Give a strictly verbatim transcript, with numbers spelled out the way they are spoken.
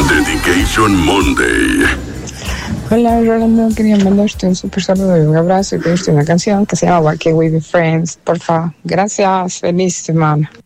Dedication Monday. Hola, Rolando, quería mandarte un super saludo y un abrazo y pedirte una canción que se llama Why Can't We Be Friends, por favor. Gracias, feliz semana.